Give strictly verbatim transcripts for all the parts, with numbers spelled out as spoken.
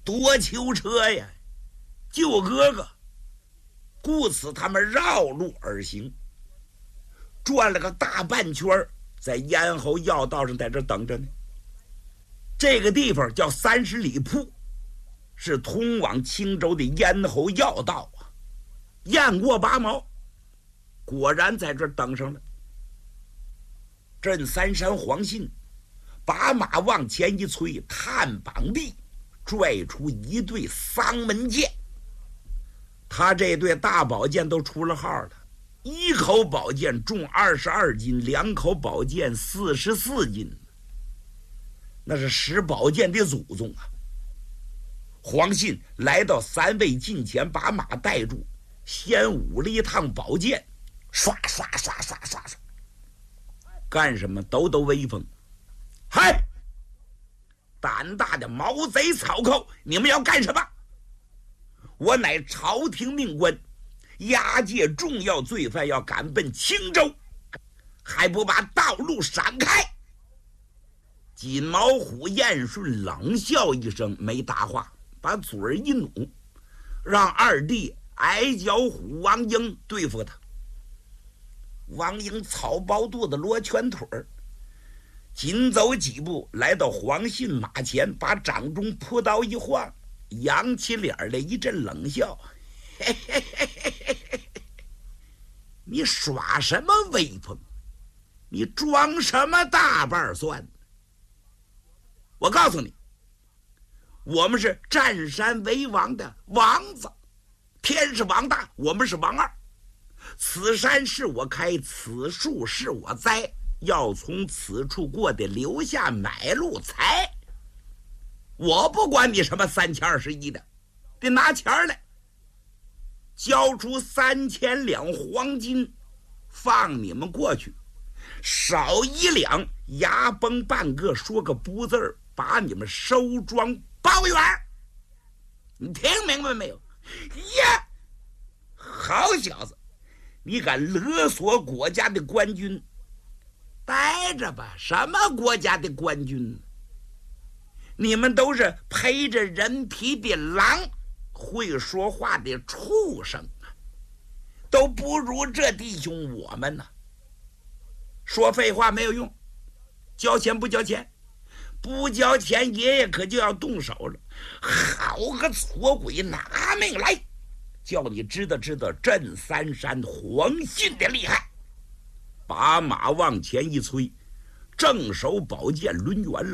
夺囚车呀，救哥哥。故此他们绕路而行，转了个大半圈，在咽喉要道上在这等着呢。这个地方叫三十里铺，是通往青州的咽喉要道啊。雁过拔毛，果然在这等上了。镇三山黄信把马往前一催，探膀臂，拽出一对丧门剑。他这对大宝剑都出了号了，一口宝剑重二十二斤，两口宝剑四十四斤，那是使宝剑的祖宗啊！黄信来到三位近前，把马带住，先舞了一趟宝剑，刷刷刷刷刷刷，干什么？抖抖威风！嗨，胆大的毛贼草寇，你们要干什么？我乃朝廷命官，押解重要罪犯要赶奔青州，还不把道路闪开？锦毛虎燕顺冷笑一声，没答话，把嘴儿一努，让二弟矮脚虎王英对付他。王英草包肚子，罗拳腿儿，紧走几步，来到黄信马前，把掌中扑刀一晃，扬起脸来一阵冷笑，嘿嘿嘿嘿嘿嘿，你耍什么威风？你装什么大瓣蒜？我告诉你，我们是占山为王的王子，天是王大，我们是王二。此山是我开，此树是我栽，要从此处过得留下买路财。我不管你什么三千二十一的，得拿钱来，交出三千两黄金，放你们过去；少一两，牙崩半个，说个不字儿，把你们收庄包圆。你听明白没有？呀，好小子，你敢勒索国家的官军？待着吧，什么国家的官军？你们都是披着人皮的狼，会说话的畜生啊，都不如这弟兄我们呢。说废话没有用，交钱不交钱，不交钱爷爷可就要动手了。好个错鬼，拿命来，叫你知道知道镇三山黄信的厉害。把马往前一催，正手宝剑抡圆了，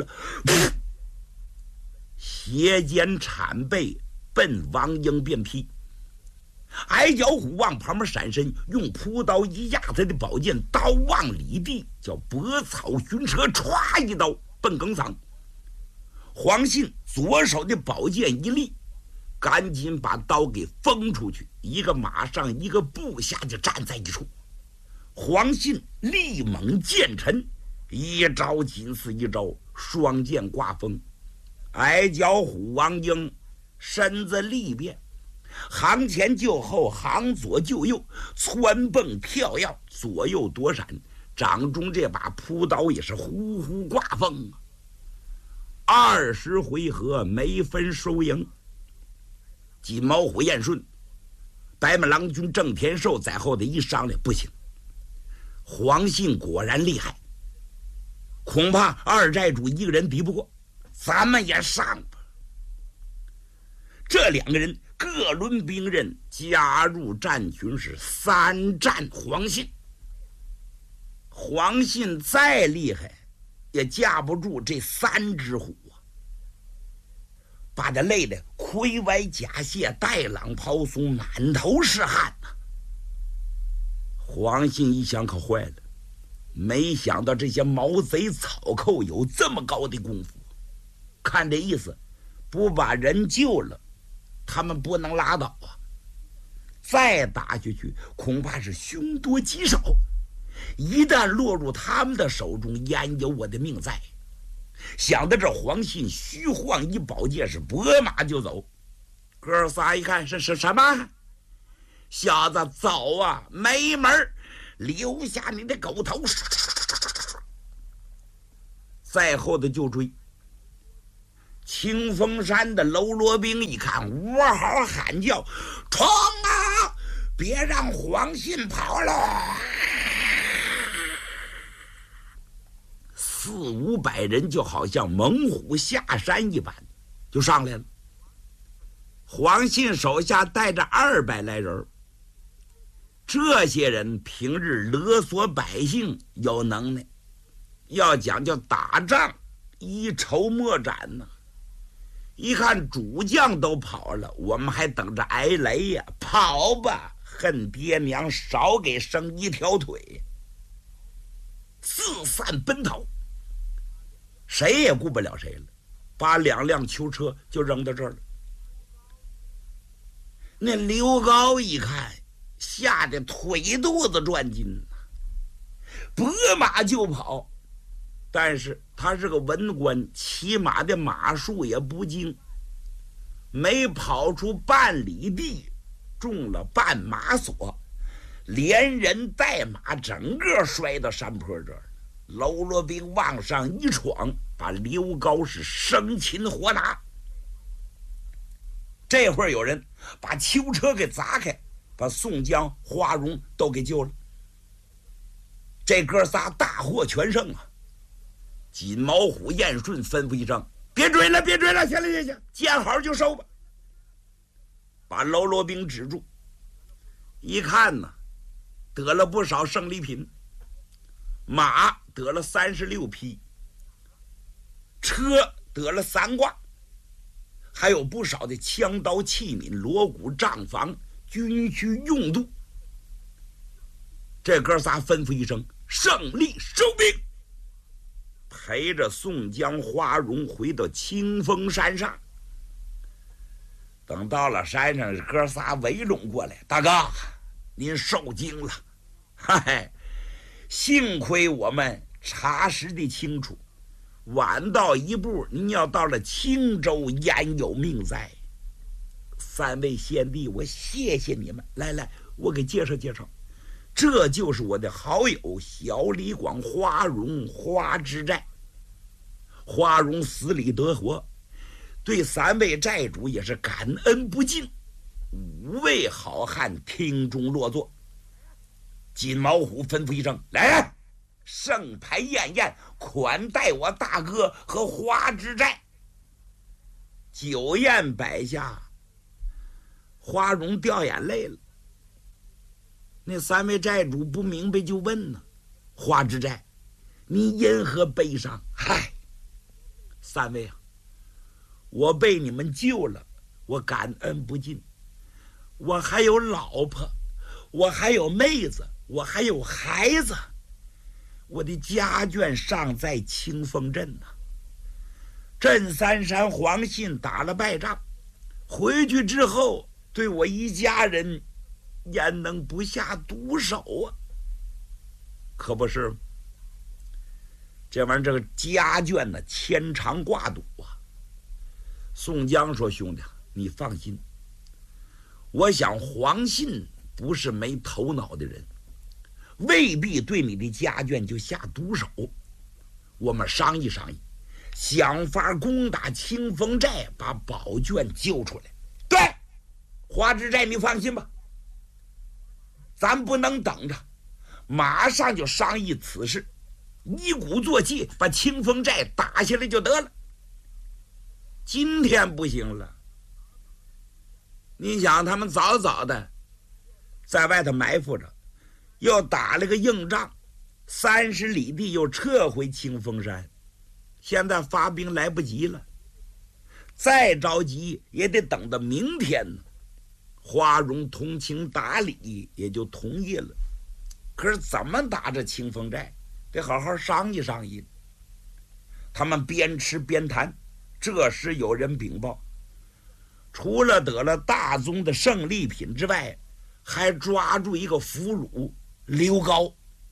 斜肩铲背奔王英便劈。矮脚虎往旁边闪身，用扑刀一压他的宝剑，刀往里地，叫拨草寻蛇，歘一刀奔梗嗓。黄信左手的宝剑一立，赶紧把刀给封出去，一个马上一个步下就站在一处。黄信力猛剑沉，一招紧似一招，双剑挂锋。矮脚虎王英身子力变，行前就后，行左就右，窜蹦跳跃，左右躲闪，掌中这把扑刀也是呼呼挂风。二十回合没分输赢。锦毛虎燕顺、白马郎君郑天寿在后的一商量，不行，黄信果然厉害，恐怕二寨主一个人敌不过，咱们也上吧。这两个人各轮兵刃，加入战群，是三战黄信。黄信再厉害，也架不住这三只虎啊，把他累得盔歪甲卸，带朗袍松，满头是汗呐、啊。黄信一想，可坏了，没想到这些毛贼草寇有这么高的功夫，看这意思，不把人救了，他们不能拉倒啊！再打下去，恐怕是凶多吉少。一旦落入他们的手中，焉有我的命在？想到这，黄信虚晃一宝剑，是拨马就走。哥仨一看，是是什么？小子，走啊，没门！留下你的狗头！在后的就追。 清风山的喽啰兵一看，呜嚎喊叫：“冲啊！别让黄信跑了！”四五百人就好像猛虎下山一般，就上来了。黄信手下带着二百来人，这些人平日勒索百姓有能耐，要讲究打仗一筹莫展呢。一看主将都跑了，我们还等着挨雷呀？跑吧，恨爹娘少给生一条腿！四散奔逃，谁也顾不了谁了，把两辆囚车就扔到这儿了。那刘高一看，吓得腿肚子转筋，拨马就跑。但是他是个文官，骑马的马术也不精，没跑出半里地，中了绊马索，连人带马整个摔到山坡这儿。喽啰兵往上一闯，把刘高是生擒活拿。这会儿有人把囚车给砸开，把宋江、花荣都给救了。这哥仨大获全胜啊！锦毛虎、燕顺吩咐一声：“别追了，别追了，行了行行，见好就收吧。”把喽啰兵止住。一看呢，得了不少胜利品，马得了三十六匹，车得了三挂，还有不少的枪刀器皿、锣鼓帐房、军需用度。这哥仨吩咐一声：“胜利收兵！”陪着宋江、花荣回到清风山上。等到了山上，哥仨围拢过来：“大哥，您受惊了，嗨，幸亏我们查实的清楚，晚到一步，您要到了青州，焉有命哉？三位贤弟，我谢谢你们。来来，我给介绍介绍，这就是我的好友小李广、花荣、花之寨。花荣死里得活，对三位寨主也是感恩不尽，五位好汉听中落座。金毛虎吩咐一声：“来人，盛牌宴宴，款待我大哥和花之寨。”酒宴摆下，花荣掉眼泪了。那三位寨主不明白就问呢：“花之寨，你因何悲伤？”“嗨，三位啊，我被你们救了，我感恩不尽。我还有老婆，我还有妹子，我还有孩子，我的家眷尚在清风镇呢。镇三山黄信打了败仗，回去之后对我一家人焉能不下毒手啊？可不是吗？这玩意儿这个家眷呢，牵肠挂肚啊。”宋江说：“兄弟，你放心，我想黄信不是没头脑的人，未必对你的家眷就下毒手。我们商议商议，想法攻打清风寨，把宝卷救出来。对，花之寨，你放心吧，咱不能等着，马上就商议此事，一鼓作气把清风寨打下来就得了。今天不行了，你想他们早早的在外头埋伏着，又打了个硬仗，三十里地又撤回清风山，现在发兵来不及了，再着急也得等到明天呢。”花荣通情达理，也就同意了。可是怎么打这清风寨，得好好商议商议。他们边吃边谈，这时有人禀报，除了得了大宗的胜利品之外，还抓住一个俘虏刘高。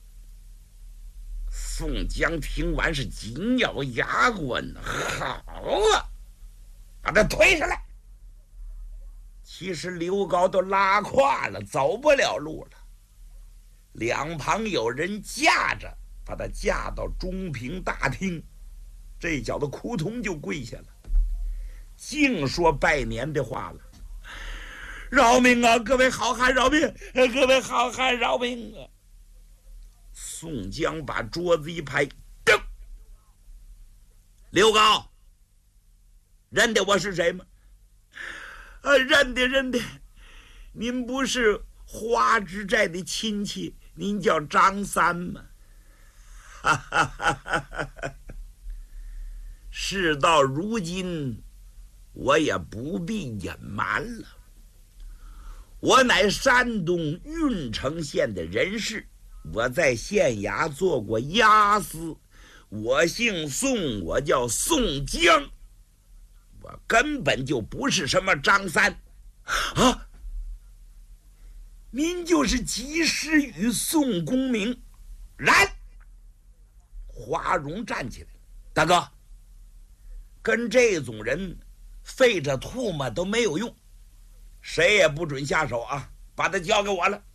宋江听完是紧咬牙关，好啊，把他推上来。其实刘高都拉胯了，走不了路了，两旁有人架着，把他架到中平大厅，这小子扑通就跪下了。 净说拜年的话了。饶命啊！各位好汉饶命！各位好汉饶命啊！宋江把桌子一拍，噔！刘高，认得我是谁吗？啊，认得认得，您不是花之寨的亲戚，您叫张三吗？哈哈哈哈哈！事到如今，我也不必隐瞒了。我乃山东郓城县的人士，我在县衙做过押司，我姓宋，我叫宋江，我根本就不是什么张三啊！您就是及时雨宋公明。然华容站起来，大哥，跟这种人费着唾沫都没有用，谁也不准下手啊！把他交给我了。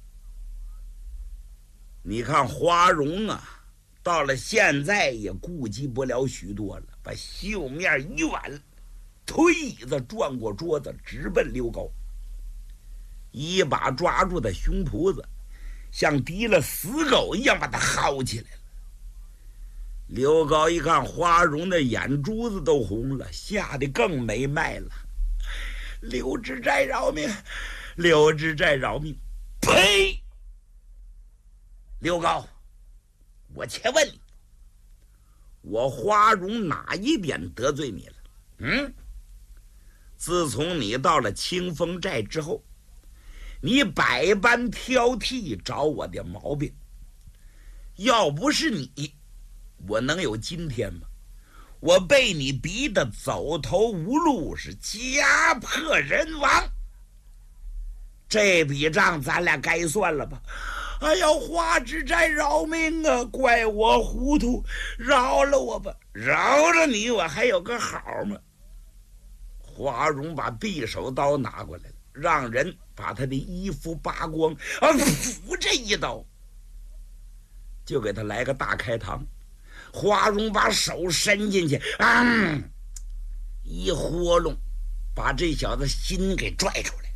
你看花荣啊，到了现在也顾及不了许多了，把袖面一挽，推椅子转过桌子，直奔刘高，一把抓住他胸脯子，像提了死狗一样把他薅起来了。刘高一看花荣的眼珠子都红了，吓得更没脉了。刘知寨饶命！刘知寨饶命！呸！刘高，我且问你，我花荣哪一点得罪你了？嗯？自从你到了清风寨之后，你百般挑剔找我的毛病，要不是你，我能有今天吗？我被你逼得走投无路，是家破人亡。这笔账咱俩该算了吧？哎呀，花之寨饶命啊！怪我糊涂，饶了我吧！饶了你，我还有个好吗？花荣把匕首刀拿过来了，让人把他的衣服扒光，啊，扶这一刀，就给他来个大开膛。花荣把手伸进去，啊，一豁弄，把这小子心给拽出来，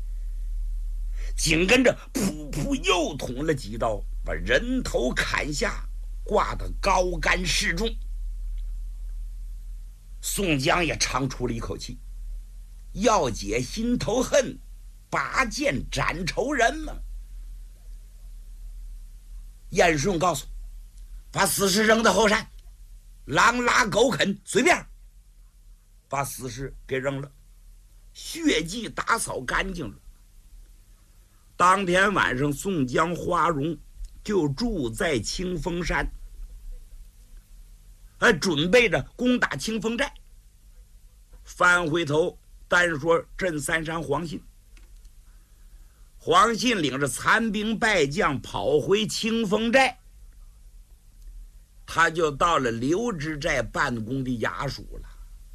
紧跟着噗噗又捅了几刀，把人头砍下，挂得高杆示众。宋江也长出了一口气，要解心头恨，拔剑斩仇人嘛。燕顺告诉，把死尸扔到后山，狼拉狗啃，随便把死尸给扔了，血迹打扫干净了。当天晚上，宋江、花荣就住在清风山，还准备着攻打清风寨。翻回头单说镇三山黄信，黄信领着残兵败将跑回清风寨，他就到了刘知寨办公的衙署了。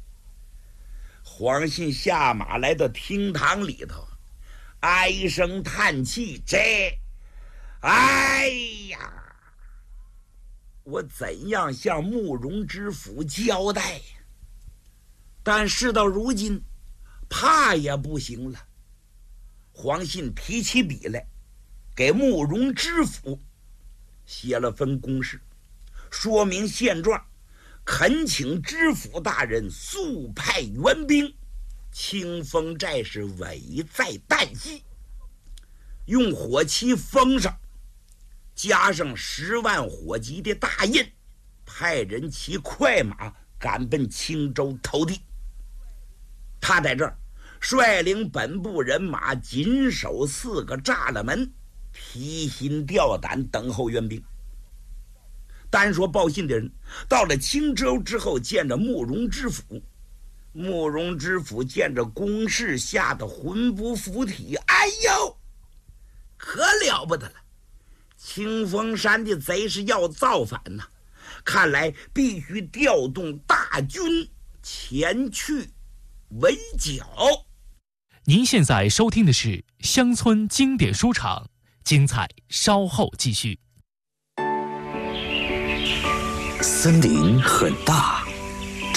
黄信下马来到厅堂里头，唉声叹气，这哎呀，我怎样向慕容知府交代呀？但事到如今，怕也不行了。黄信提起笔来，给慕容知府写了份公事，说明现状，恳请知府大人速派援兵，清风寨是危在旦夕，用火漆封上，加上十万火急的大印，派人骑快马赶奔青州投递。他在这儿率领本部人马紧守四个栅栏门，提心吊胆等候援兵。单说报信的人到了青州之后，见着慕容知府，慕容知府见着公事，吓得魂不附体。哎呦，可了不得了！清风山的贼是要造反呐、啊，看来必须调动大军前去围剿。 您现在收听的是乡村经典书场，精彩稍后继续。 森林很大，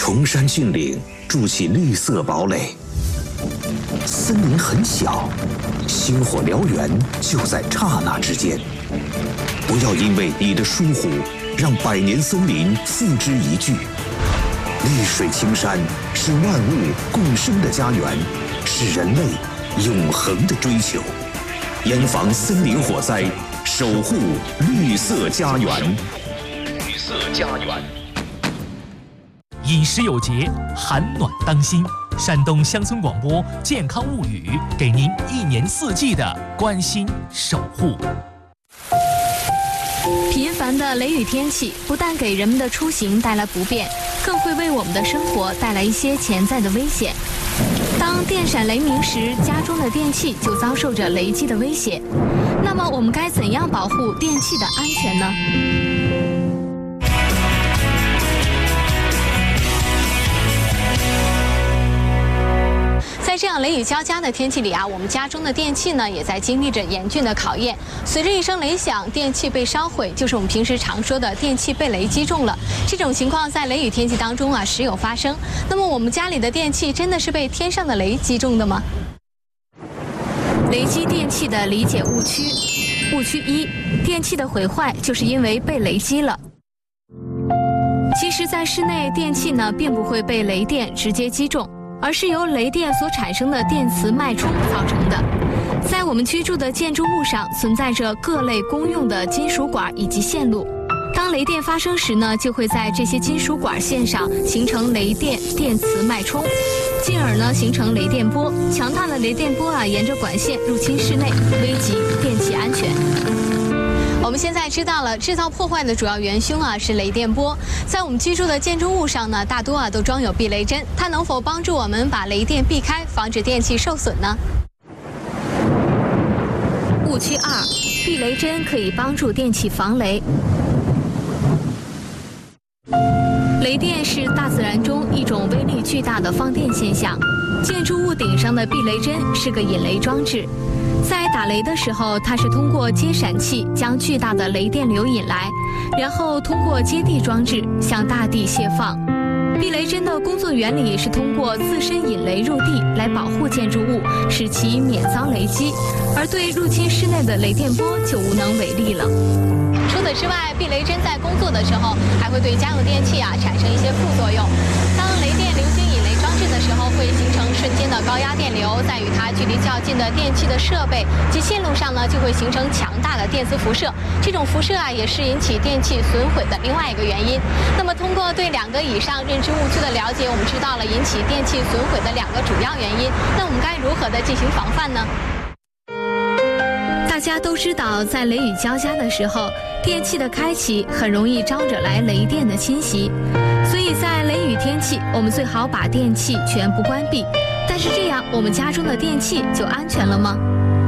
崇山峻岭筑起绿色堡垒。森林很小，星火燎原就在刹那之间。不要因为你的疏忽，让百年森林付之一炬。绿水青山是万物共生的家园，是人类永恒的追求。严防森林火灾，守护绿色家园。绿色家园。 饮食有节，寒暖当心。山东乡村广播健康物语，给您一年四季的关心守护。 频繁的雷雨天气不但给人们的出行带来不便，更会为我们的生活带来一些潜在的危险。当电闪雷鸣时，家中的电器就遭受着雷击的威胁。那么我们该怎样保护电器的安全呢？在这样雷雨交加的天气里啊，我们家中的电器呢也在经历着严峻的考验。随着一声雷响，电器被烧毁，就是我们平时常说的电器被雷击中了。这种情况在雷雨天气当中啊时有发生。那么我们家里的电器真的是被天上的雷击中的吗？雷击电器的理解误区。误区一：电器的毁坏就是因为被雷击了。其实，在室内电器呢并不会被雷电直接击中，而是由雷电所产生的电磁脉冲造成的。在我们居住的建筑物上存在着各类公用的金属管以及线路，当雷电发生时呢，就会在这些金属管线上形成雷电电磁脉冲，进而呢形成雷电波。强大的雷电波啊，沿着管线入侵室内，危及电器安全。我们现在知道了，制造破坏的主要元凶啊是雷电波。在我们居住的建筑物上呢，大多啊都装有避雷针，它能否帮助我们把雷电避开，防止电器受损呢？误区二：避雷针可以帮助电器防雷。雷电是大自然中一种威力巨大的放电现象。建筑物顶上的避雷针是个引雷装置。在打雷的时候，它是通过接闪器将巨大的雷电流引来，然后通过接地装置向大地泄放。避雷针的工作原理是通过自身引雷入地来保护建筑物，使其免遭雷击，而对入侵室内的雷电波就无能为力了。除此之外，避雷针在工作的时候还会对家用电器啊产生一些副作用。当雷电流经引雷装置的时候，会形成瞬间的高压电流，在与它距离较近的电器的设备及线路上呢，就会形成强大的电磁辐射。这种辐射啊，也是引起电器损毁的另外一个原因。那么，通过对两个以上认知误区的了解，我们知道了引起电器损毁的两个主要原因。那我们该如何的进行防范呢？大家都知道，在雷雨交加的时候，电器的开启很容易招惹来雷电的侵袭，所以在雷雨天气，我们最好把电器全部关闭。但是这样，我们家中的电器就安全了吗？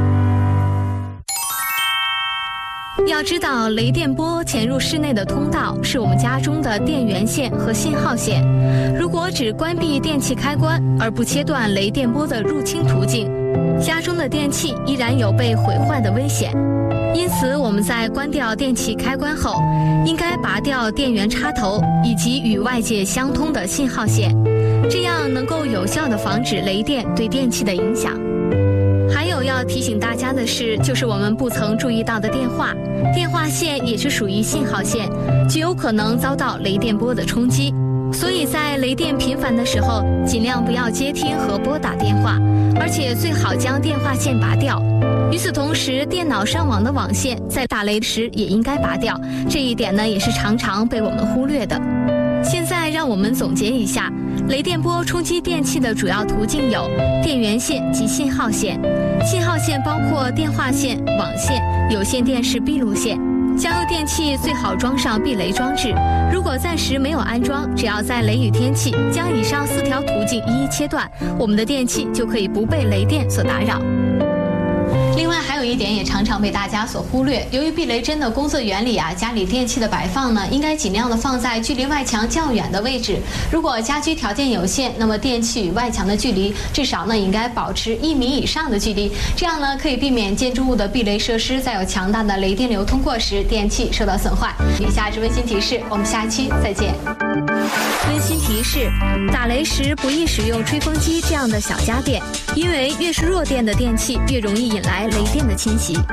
要知道，雷电波潜入室内的通道是我们家中的电源线和信号线。如果只关闭电器开关，而不切断雷电波的入侵途径，家中的电器依然有被毁坏的危险。因此，我们在关掉电器开关后，应该拔掉电源插头以及与外界相通的信号线，这样能够有效地防止雷电对电器的影响。还有要提醒大家的是，就是我们不曾注意到的电话，电话线也是属于信号线，极有可能遭到雷电波的冲击。所以在雷电频繁的时候，尽量不要接听和拨打电话，而且最好将电话线拔掉。与此同时，电脑上网的网线在打雷时也应该拔掉，这一点呢也是常常被我们忽略的。现在让我们总结一下，雷电波冲击电器的主要途径有电源线及信号线。信号线包括电话线、网线、有线电视闭路线。家用电器最好装上避雷装置，如果暂时没有安装，只要在雷雨天气将以上四条途径一一切断，我们的电器就可以不被雷电所打扰。另外还有一点也常常被大家所忽略，由于避雷针的工作原理啊，家里电器的摆放呢，应该尽量的放在距离外墙较远的位置。如果家居条件有限，那么电器与外墙的距离至少呢应该保持一米以上的距离，这样呢可以避免建筑物的避雷设施在有强大的雷电流通过时，电器受到损坏。以下是温馨提示，我们下期再见。 温馨提示：打雷时不宜使用吹风机这样的小家电，因为越是弱电的电器，越容易引来雷电的侵袭。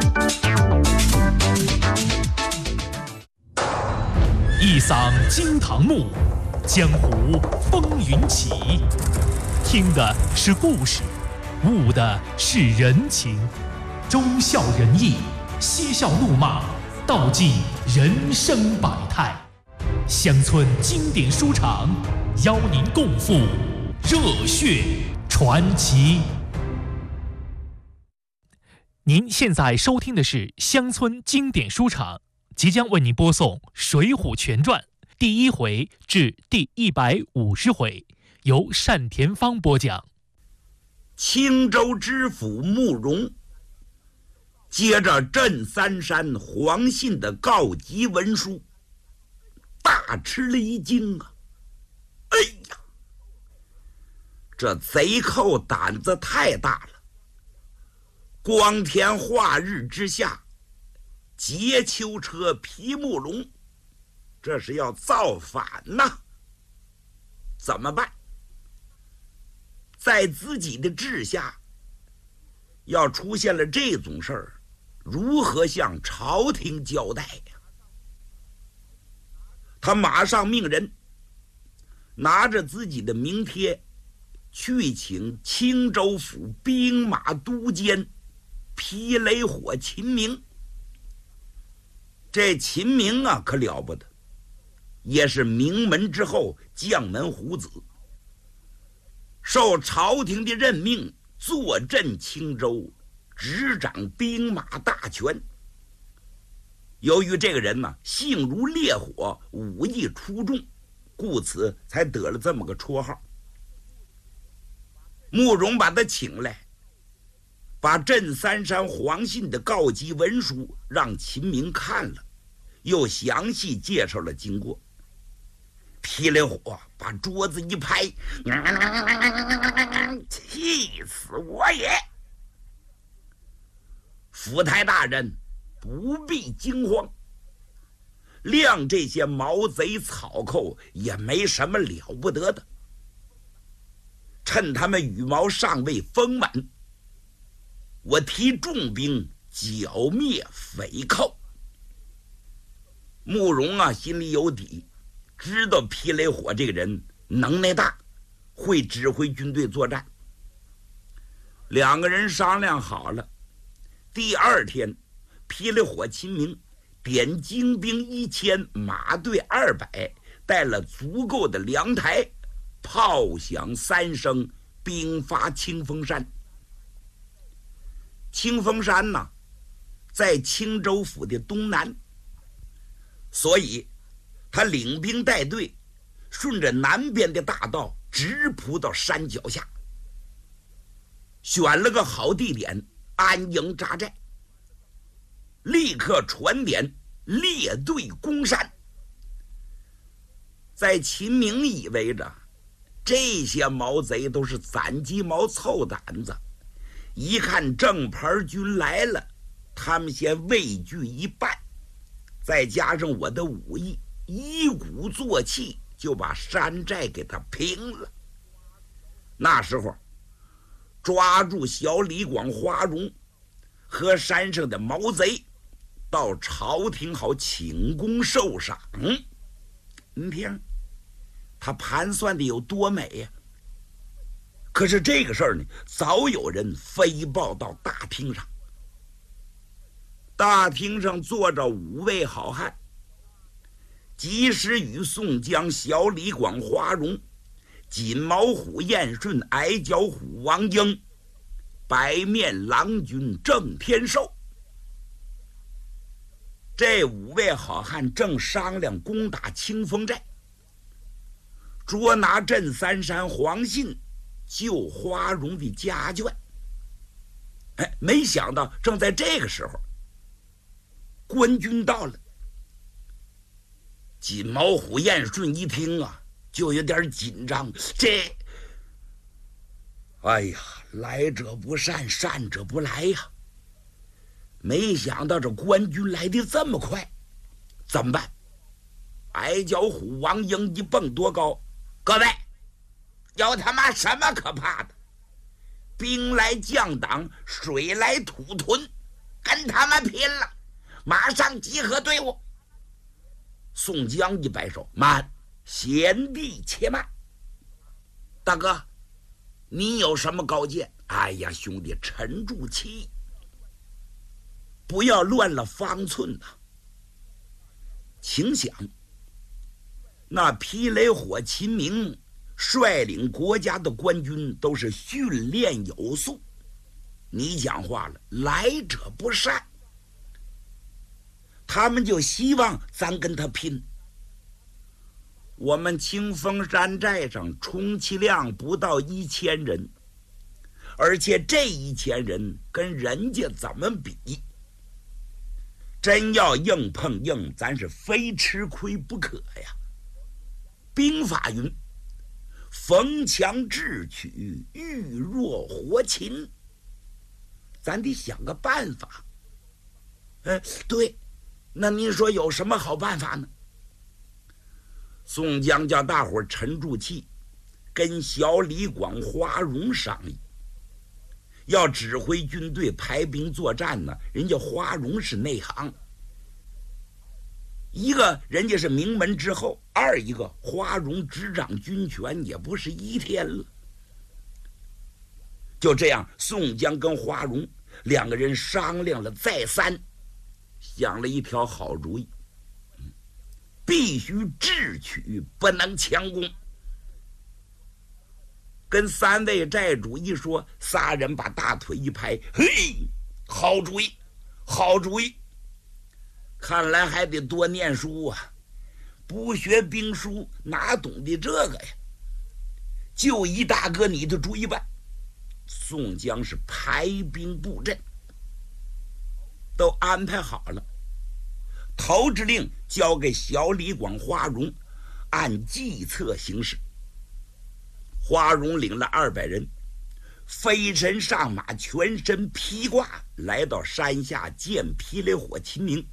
一嗓惊堂木，江湖风云起。听的是故事，悟的是人情，忠孝仁义，嬉笑怒骂，道尽人生百态。乡村经典书场，邀您共赴热血传奇。您现在收听的是乡村经典书场，即将为您播送《水浒全传》第一回至第一百五十回，由单田芳播讲。 青州知府慕容接着镇三山黄信的告急文书，大吃了一惊啊！哎呀，这贼寇胆子太大了！光天化日之下，劫囚车皮慕容，这是要造反呐！怎么办？在自己的治下，要出现了这种事儿，如何向朝廷交代呀？他马上命人拿着自己的名帖，去请青州府兵马都监霹雷火秦明。这秦明啊，可了不得，也是名门之后，将门虎子，受朝廷的任命，坐镇青州，执掌兵马大权。由于这个人呢、啊、性如烈火，武艺出众，故此才得了这么个绰号。慕容把他请来，把镇三山黄信的告急文书让秦明看了，又详细介绍了经过。霹雷火把桌子一拍，气死我也！府台大人不必惊慌，谅这些毛贼草寇也没什么了不得的，趁他们羽毛尚未丰满，我提重兵剿灭匪寇。慕容啊，心里有底，知道霹雷火这个人能耐大，会指挥军队作战。两个人商量好了，第二天霹雷火秦明点精兵一千，马队二百，带了足够的粮台，炮响三声，兵发清风山。清风山呢，在青州府的东南，所以他领兵带队，顺着南边的大道直扑到山脚下，选了个好地点安营扎寨，立刻传点列队攻山。在秦明以为着这些毛贼都是攒鸡毛凑胆子，一看正牌军来了，他们先畏惧一半，再加上我的武艺，一鼓作气就把山寨给他平了。那时候抓住小李广、花荣和山上的毛贼，到朝廷好请功受赏。你听他盘算的有多美呀、啊！可是这个事儿呢，早有人飞报到大厅上。大厅上坐着五位好汉，及时雨、宋江、小李广、花荣、锦毛虎燕顺、矮脚虎王英、白面郎君郑天寿。这五位好汉正商量攻打清风寨，捉拿镇三山黄信，救花荣的家眷。哎，没想到正在这个时候，官军到了。锦毛虎燕顺一听啊，就有点紧张。这，哎呀，来者不善，善者不来呀！没想到这官军来的这么快，怎么办？ 矮脚虎王英一蹦多高，各位，有他妈什么可怕的？兵来将挡，水来土屯，跟他们拼了！马上集合队伍。宋江一摆手，慢，贤弟且慢。大哥，你有什么高见？哎呀，兄弟，沉住气，不要乱了方寸呐、啊！请想，那霹雷火秦明率领国家的官军都是训练有素，你讲话了，来者不善，他们就希望咱跟他拼。我们清风山寨上充其量不到一千人，而且这一千人跟人家怎么比？真要硬碰硬，咱是非吃亏不可呀。兵法云：逢强智取，遇弱活擒。咱得想个办法。哎，对，那您说有什么好办法呢？宋江叫大伙儿沉住气，跟小李广、花荣商议，要指挥军队排兵作战呢。人家花荣是内行，一个人家是名门之后，二一个花荣执掌军权也不是一天了。就这样，宋江跟花荣两个人商量了再三，想了一条好主意。必须智取，不能强攻。跟三位寨主一说，仨人把大腿一拍，嘿，好主意，好主意！看来还得多念书啊，不学兵书哪懂得这个呀？就依大哥你的主意办。宋江是排兵布阵，都安排好了。头之令交给小李广、花荣，按计策行事。花荣领了二百人，飞身上马，全身披挂，来到山下见霹雷火秦明。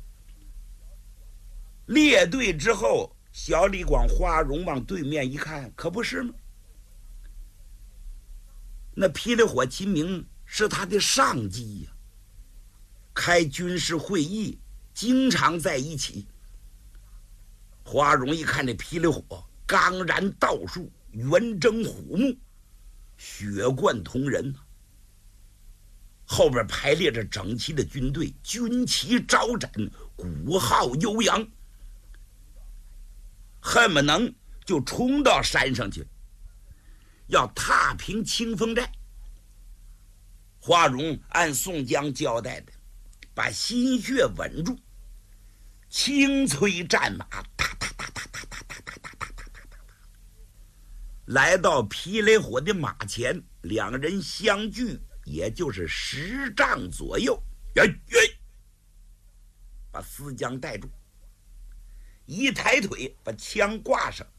列队之后，小李广、花荣往对面一看，可不是吗？那霹雷火秦明是他的上级呀、啊，开军事会议经常在一起。花荣一看这霹雳火，刚然道术，圆睁虎目，血贯瞳人。后边排列着整齐的军队，军旗招展，鼓号悠扬，恨不能就冲到山上去，要踏平清风寨。花荣按宋江交代的，把心血稳住，轻催战马，哒哒哒哒哒哒哒哒哒哒哒哒，来到霹雷火的马前，两人相距也就是十丈左右。哎哎，把思江带住，一抬腿把枪挂上。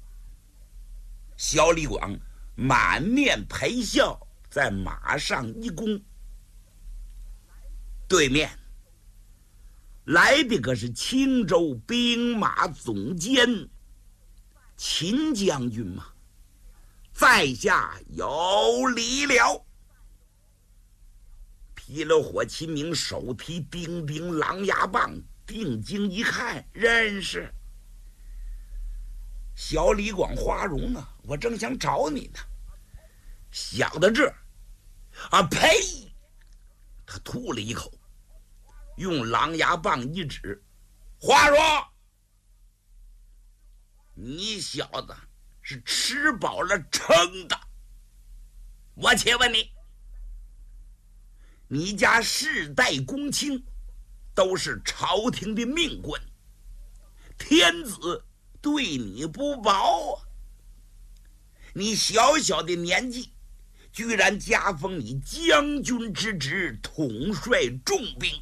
小李广满面陪笑，在马上一弓。对面来的可是青州兵马总监秦将军嘛，在下有礼了。霹雳火秦明手提钉钉狼牙棒，定睛一看，认识小李广、花荣啊，我正想找你呢。想到这儿啊，呸！他吐了一口，用狼牙棒一指，花荣，你小子是吃饱了撑的。我且问你，你家世代公卿，都是朝廷的命官，天子对你不薄啊！你小小的年纪，居然加封你将军之职，统帅重兵。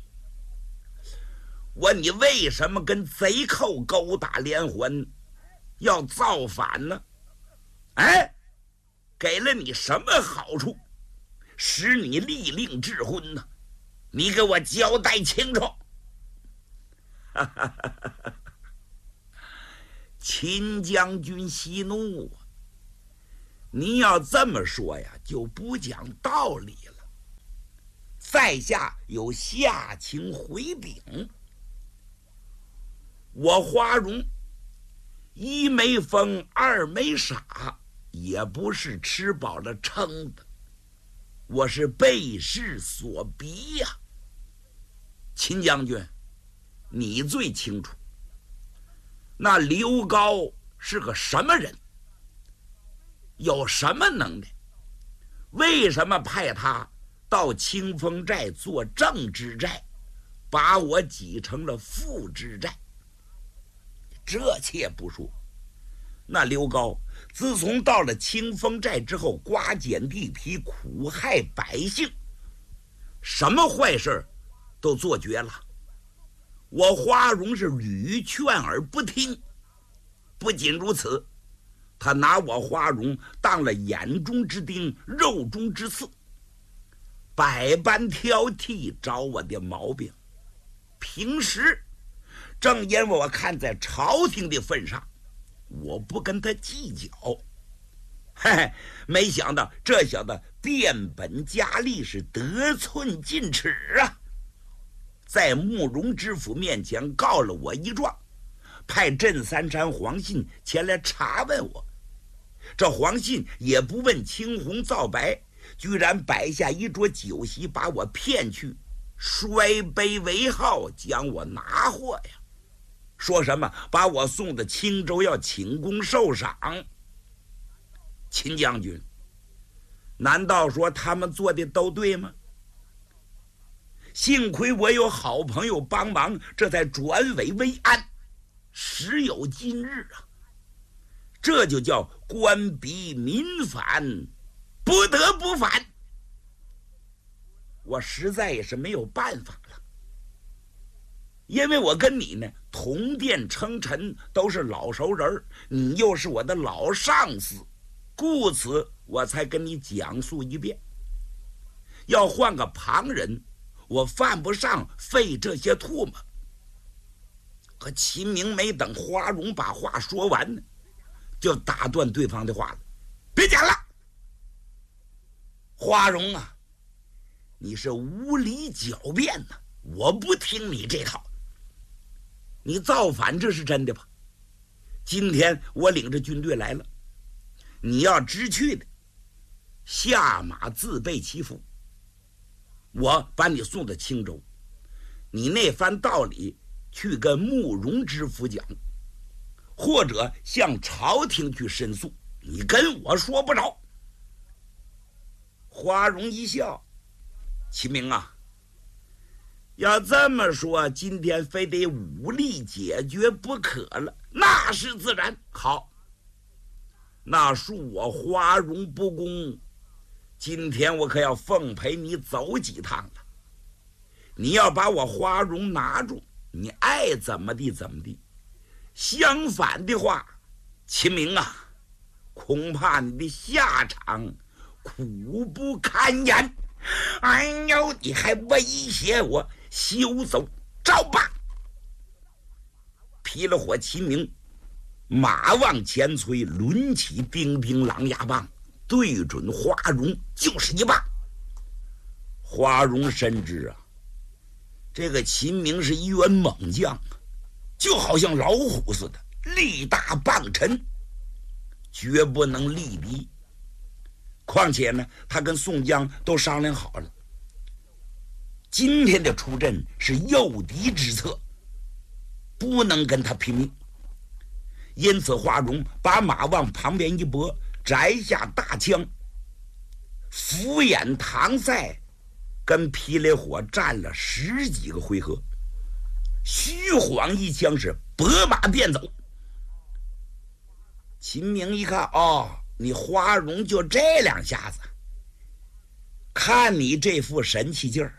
问你为什么跟贼寇勾打连环，要造反呢？哎，给了你什么好处，使你立令智昏呢？你给我交代清楚。 秦将军息怒啊！你要这么说呀，就不讲道理了。在下有下情回禀，我花荣一没疯，二没傻，也不是吃饱了撑的，我是被事所逼呀、啊。秦将军，你最清楚，那刘高是个什么人，有什么能耐？为什么派他到清风寨做正之寨，把我挤成了副之寨？这且不说，那刘高自从到了清风寨之后，刮减地皮，苦害百姓，什么坏事都做绝了。我花荣是屡劝而不听，不仅如此，他拿我花荣当了眼中之钉，肉中之刺，百般挑剔，找我的毛病。平时正因为我看在朝廷的份上，我不跟他计较，嘿嘿，没想到这小子变本加厉，是得寸进尺啊！在慕容知府面前告了我一状，派镇三山黄信前来查问我。这黄信也不问青红皂白，居然摆下一桌酒席，把我骗去，摔杯为号，将我拿货呀！说什么把我送到青州要请功受赏。秦将军，难道说他们做的都对吗？幸亏我有好朋友帮忙，这才转危为安，时有今日啊！这就叫官逼民反，不得不反。我实在也是没有办法了，因为我跟你呢同殿称臣，都是老熟人，你又是我的老上司，故此我才跟你讲述一遍。要换个旁人，我犯不上费这些唾沫。可秦明没等花荣把话说完呢，就打断对方的话了：“别讲了，花荣啊，你是无理狡辩呐，我不听你这套。你造反这是真的吧？今天我领着军队来了，你要知趣的，下马自备其服。我把你送到青州，你那番道理去跟慕容知府讲，或者向朝廷去申诉，你跟我说不着。”花荣一笑：“秦明啊，要这么说，今天非得武力解决不可了，那是自然。好，那恕我花荣不公，今天我可要奉陪你走几趟了。你要把我花荣拿住，你爱怎么地怎么地。相反的话，秦明啊，恐怕你的下场苦不堪言。哎呦，你还威胁我，休走，招吧！”劈了火，秦明马往前催，抡起叮叮狼牙棒，对准花荣就是一棒。花荣深知啊，这个秦明是一员猛将，就好像老虎似的，力大棒沉，绝不能力敌。况且呢，他跟宋江都商量好了，今天的出阵是诱敌之策，不能跟他拼命。因此花荣把马往旁边一拨，摘下大枪，俯眼搪塞，跟霹雳火战了十几个回合，虚晃一枪是拨马便走。秦明一看，哦，你花荣就这两下子，看你这副神气劲儿，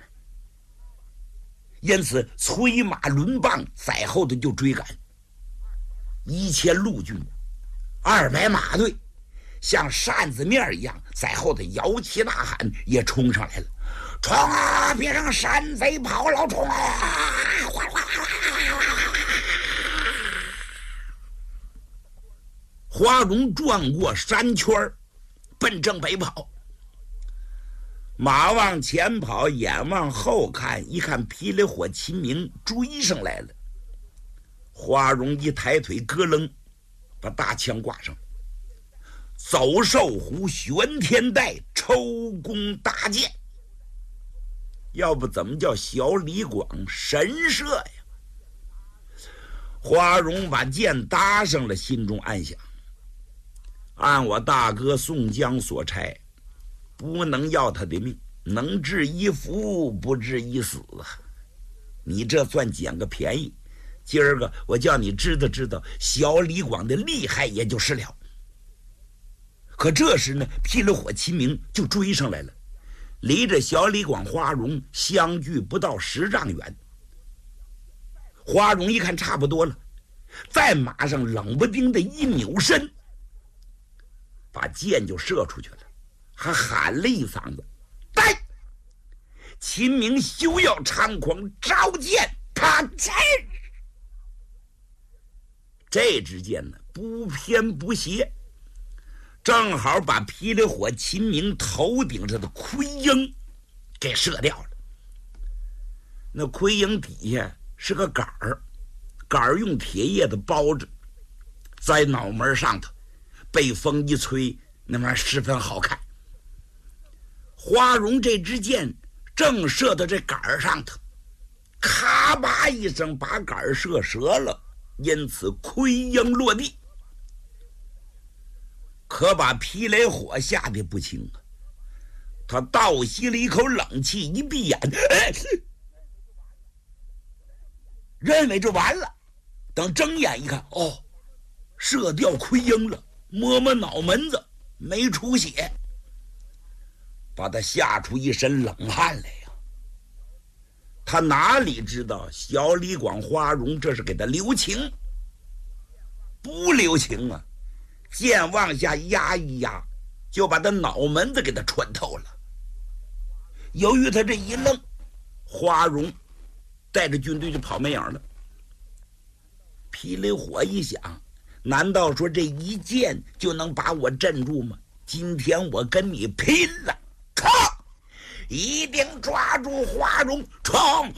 因此催马抡棒在后头就追赶。一千陆军二百马队像扇子面一样在后头摇旗呐喊，也冲上来了。冲啊，别让山贼跑了，冲啊！ 华容转过山圈，奔正北跑。马往前跑，眼往后看，一看霹雳火秦明追上来了。华容一抬腿，咯楞把大枪挂上，走兽弧，玄天带，抽弓搭箭。要不怎么叫小李广神射呀？华容把箭搭上了，心中暗想：按我大哥宋江所差，不能要他的命，能治一夫，不治一死啊！你这算捡个便宜。今儿个我叫你知道知道小李广的厉害，也就是了。可这时呢，霹雳火秦明就追上来了，离着小李广、花荣相距不到十丈远。花荣一看差不多了，在马上冷不丁的一扭身，把箭就射出去了，还喊了一嗓子：“来！”秦明休要猖狂，招箭！他这这支箭呢，不偏不斜，正好把霹雳火秦明头顶上的盔缨给射掉了。那盔缨底下是个杆儿，杆儿用铁叶子包着，在脑门上头，被风一吹，那玩意儿十分好看。花荣这支箭正射到这杆儿上头，咔吧一声把杆儿射折了，因此盔缨落地。可把霹雳火吓得不轻啊！他倒吸了一口冷气，一闭眼，哎，认为这完了。等睁眼一看，哦，射掉盔缨了，摸摸脑门子没出血，把他吓出一身冷汗来呀！他哪里知道小李广、花荣这是给他留情？不留情啊！剑往下压一压，就把他脑门子给他穿透了。由于他这一愣，花荣带着军队就跑没影了。霹雳火一想，难道说这一箭就能把我镇住吗？今天我跟你拼了！靠！一定抓住花荣，冲！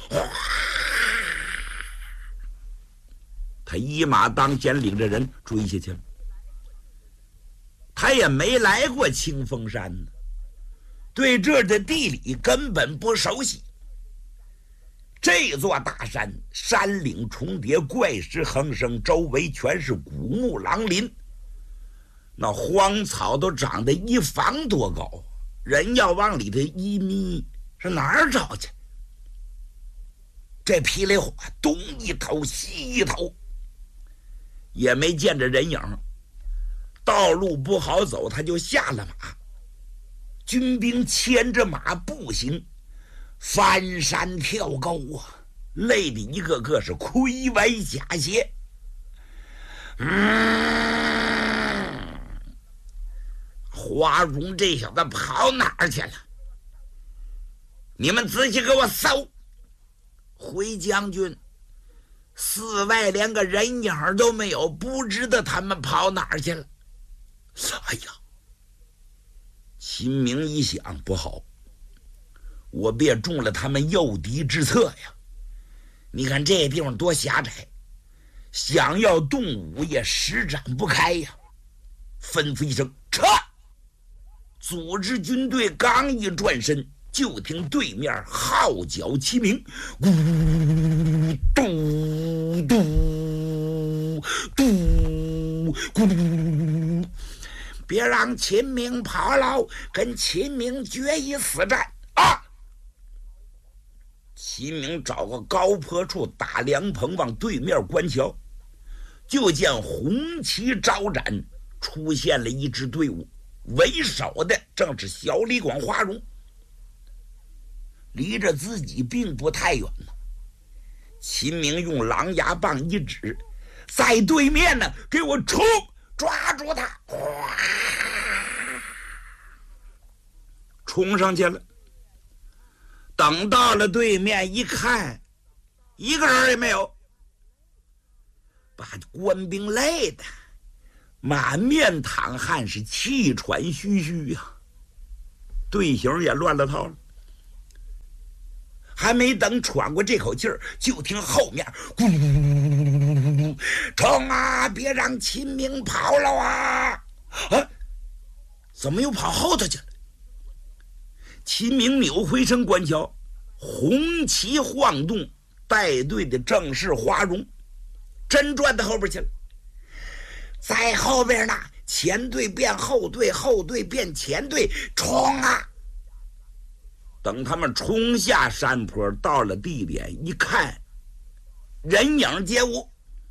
他一马当先，领着人追下去了。他也没来过清风山呢，对这儿的地理根本不熟悉。这座大山，山岭重叠，怪石横生，周围全是古木狼林，那荒草都长得一房多高，人要往里头一眯，是哪儿找去？这霹雳火东一头西一头，也没见着人影。道路不好走，他就下了马，军兵牵着马步行，翻山跳沟啊，累的一个个是盔歪甲斜。嗯，花荣这小子跑哪儿去了？你们仔细给我搜！回将军，寺外连个人影都没有，不知道他们跑哪儿去了。哎呀！秦明一想，不好，我别中了他们诱敌之策呀！你看这地方多狭窄，想要动武也施展不开呀！吩咐一声，撤！组织军队刚一转身，就听对面号角齐鸣，咕嘟嘟嘟咕，别让秦明跑了，跟秦明决一死战啊！秦明找个高坡处打凉棚，往对面观瞧，就见红旗招展，出现了一支队伍，为首的正是小李广、花荣。离着自己并不太远呢。秦明用狼牙棒一指，在对面呢，给我冲！抓住他！哗，冲上去了。等到了对面一看，一个人也没有，把官兵累的满面淌汗，是气喘吁吁呀、啊，队形也乱了套了。还没等喘过这口气儿，就听后面咕噜噜噜噜噜，冲啊！别让秦明跑了啊！啊，怎么又跑后头去了？秦明扭回身观瞧，红旗晃动，带队的正是花荣，真转到后边去了。在后边呢，前队变后队，后队变前队，冲啊！等他们冲下山坡，到了地点一看，人影皆无。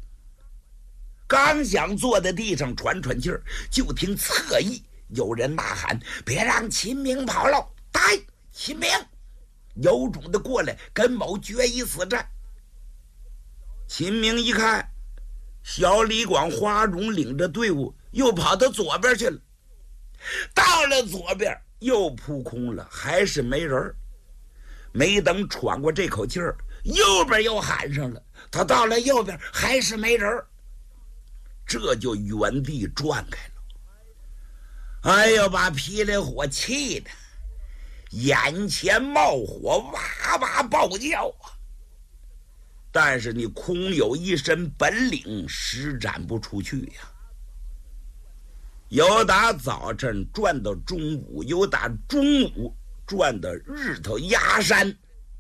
刚想坐在地上喘喘气儿，就听侧翼有人呐喊：“别让秦明跑了！”带秦明有种的过来跟某决一死战。秦明一看，小李广、花荣领着队伍又跑到左边去了。到了左边又扑空了，还是没人。没等喘过这口气儿，右边又喊上了。他到了右边还是没人，这就原地转开了。哎呦，把霹雳火气的眼前冒火，哇哇暴叫啊！但是你空有一身本领，施展不出去呀。由打早晨转到中午，由打中午转到日头压山，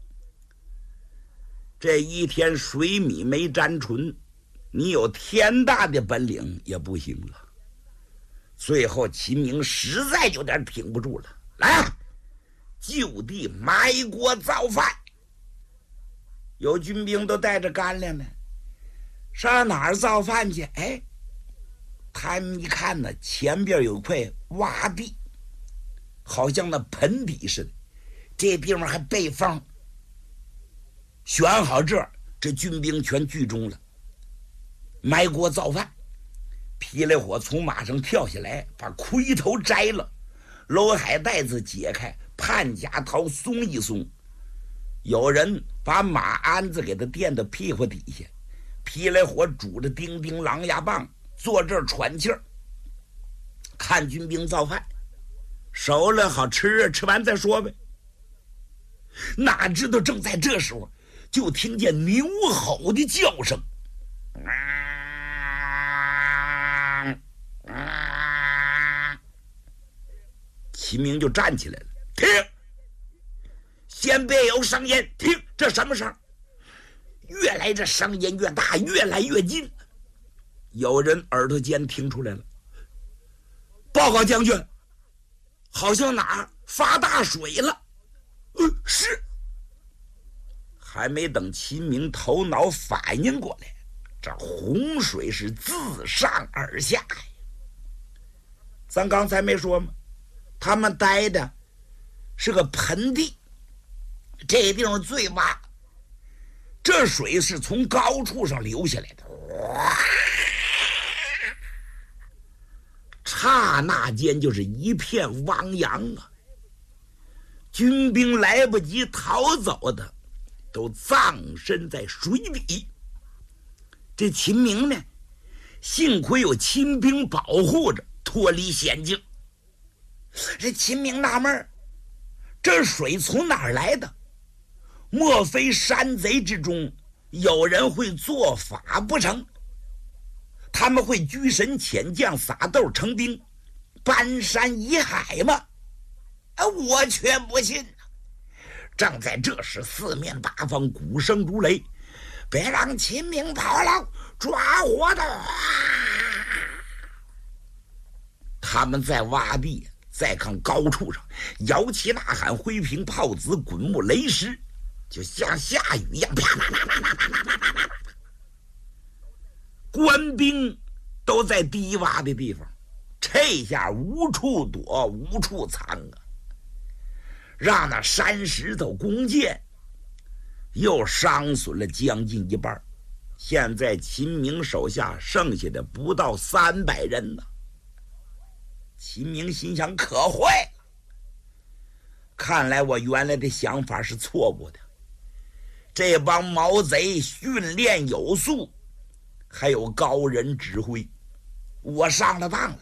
这一天水米没沾唇，你有天大的本领也不行了。最后秦明实在有点挺不住了，来啊，就地埋锅造饭。有军兵都带着干粮呢，上哪儿造饭去？哎，他们一看呢，前边有块洼地，好像那盆底似的，这地方还背风。选好这儿，这军兵全聚中了，埋锅造饭。霹雳火从马上跳下来，把盔头摘了，楼海带子解开，判甲套松一松。有人把马鞍子给他垫到屁股底下，霹雳火拄着钉钉狼牙棒坐这儿喘气儿，看军兵造饭，熟了好吃，吃完再说呗。哪知道正在这时候，就听见牛吼的叫声，秦明就站起来了，停！先别有声音，听，这什么声？越来这声音越大，越来越近。有人耳朵尖听出来了，报告将军，好像哪儿发大水了。呃，是。还没等秦明头脑反应过来，这洪水是自上而下呀。咱刚才没说吗？他们待的是个盆地，这地方最洼，这水是从高处上流下来的，哇！刹那间就是一片汪洋啊！军兵来不及逃走的，都葬身在水底。这秦明呢，幸亏有亲兵保护着，脱离险境。这秦明纳闷，这水从哪儿来的？莫非山贼之中有人会做法不成？他们会居神遣将，撒豆成兵，搬山移海吗？啊，我却不信。正在这时，四面八方鼓声如雷，别让秦明跑了，抓活的！他们在洼地，再看高处上，摇旗呐喊，挥平炮子，滚木雷石，就像下雨一样，啪啪啪啪啪啪啪啪啪啪。官兵都在低洼的地方，这下无处躲，无处藏啊！让那山石头弓箭又伤损了将近一半。现在秦明手下剩下的不到三百人呢。秦明心想，可坏了！看来我原来的想法是错误的。这帮毛贼训练有素，还有高人指挥， 我上了当了，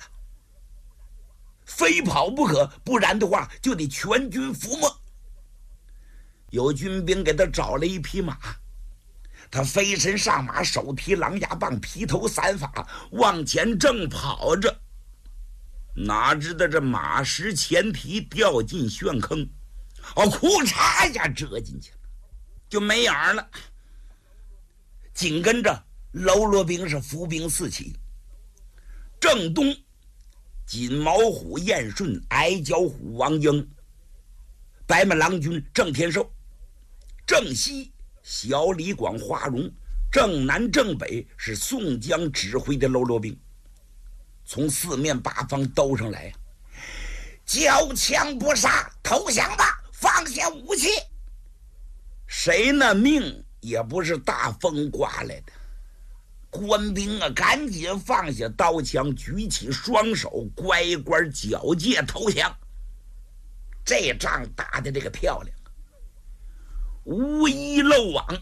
非跑不可，不然的话就得全军覆没。有军兵给他找了一匹马，他飞身上马，手提狼牙棒，披头散发往前正跑着，哪知道这马失前蹄，掉进陷坑，哦，裤衩一下折进去了，就没影了。紧跟着喽啰兵是伏兵四起，正东锦毛虎燕顺，矮脚虎王英，白马郎君郑天寿，正西小李广花荣，正南正北是宋江指挥的喽啰兵，从四面八方兜上来，交枪不杀，投降吧，放下武器。谁呢命也不是大风刮来的，官兵啊赶紧放下刀枪，举起双手，乖乖缴械投降。这仗打的这个漂亮，无一漏网。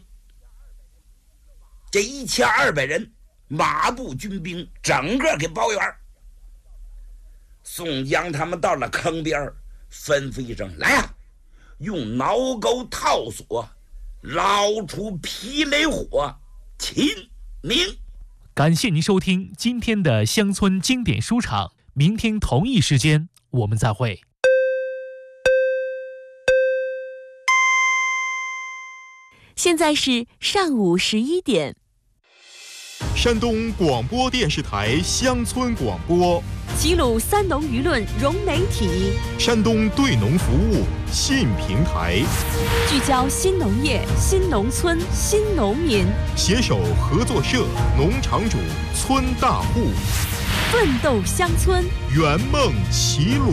这一千二百人马步军兵整个给包圆。宋江他们到了坑边，吩咐一声：“来啊，用挠钩套索捞出皮雷火，秦明。” 感谢您收听今天的乡村经典书场，明天同一时间我们再会。 现在是上午十一点。 山东广播电视台乡村广播， 齐鲁三农舆论融媒体， 山东对农服务信平台， 聚焦新农业、新农村、新农民， 携手合作社、农场主、村大户， 奋斗乡村， 圆梦齐鲁。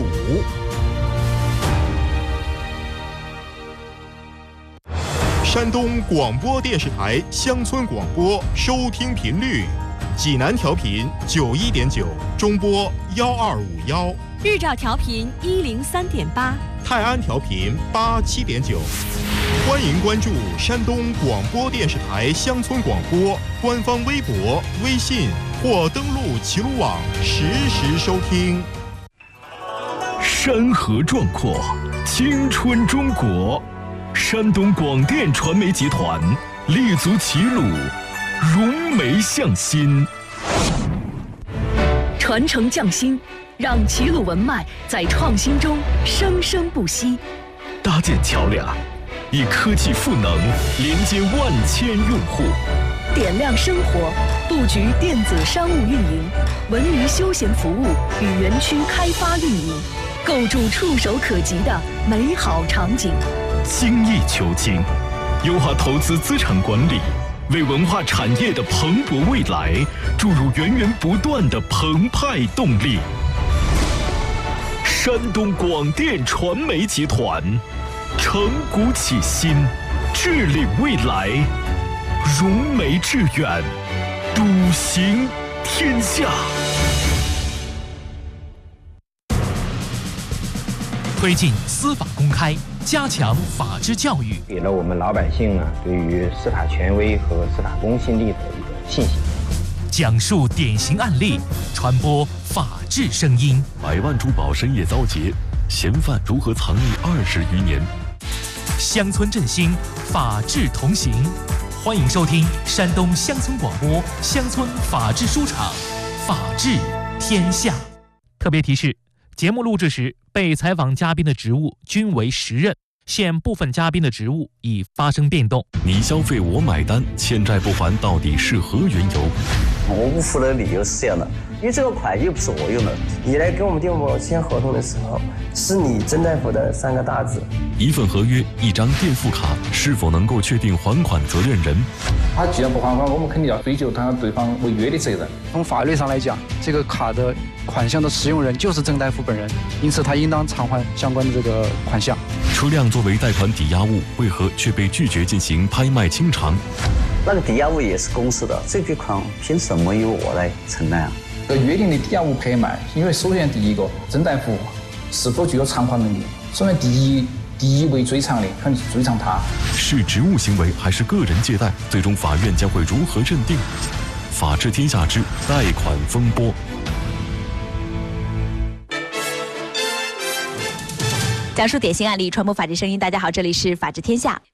山东广播电视台乡村广播收听频率：济南调频九一点九，中波幺二五幺； 日照调频一零三点八， 泰安调频八七点九。欢迎关注山东广播电视台乡村广播官方微博、微信或登录齐鲁网实时收听。 山河壮阔，青春中国。山东广电传媒集团立足齐鲁，融媒向新， 传承匠心，让齐鲁文脉在创新中生生不息。 搭建桥梁，以科技赋能连接万千用户， 点亮生活，布局电子商务运营、文娱休闲服务与园区开发运营，构筑触手可及的美好场景。 精益求精，优化投资资产管理，为文化产业的蓬勃未来注入源源不断的澎湃动力。山东广电传媒集团，承古启新，致力未来，融媒致远，笃行天下。 推进司法公开，加强法治教育， 给了我们老百姓呢对于司法权威和司法公信力的一个信心。 讲述典型案例，传播法治声音。 百万珠宝深夜遭劫，嫌犯如何藏匿二十余年？ 乡村振兴，法治同行。欢迎收听山东乡村广播乡村法治书场，法治天下。特别提示：节目录制时，被采访嘉宾的职务均为实任，现部分嘉宾的职务已发生变动。 你消费我买单，欠债不还到底是何缘由？ 我不付的理由是这样的，因为这个款又不是我用的，你来跟我们电服签合同的时候，是你曾大夫的三个大字。 一份合约，一张垫付卡，是否能够确定还款责任人？ 他既然不还款，我们肯定要追究他对方违约的责任。 从法律上来讲，这个卡的款项的使用人就是曾大夫本人，因此他应当偿还相关的这个款项。 车辆作为贷款抵押物，为何却被拒绝进行拍卖清偿？ 那个抵押物也是公司的，这笔款凭什么由我来承担啊？ 约定的抵押物拍卖，因为首先第一个，曾大夫是否具有偿还能力？首先第一，第一位追偿的肯定是追偿他。 是职务行为还是个人借贷？最终法院将会如何认定？法治天下之贷款风波。 讲述典型案例，传播法治声音。大家好，这里是法治天下。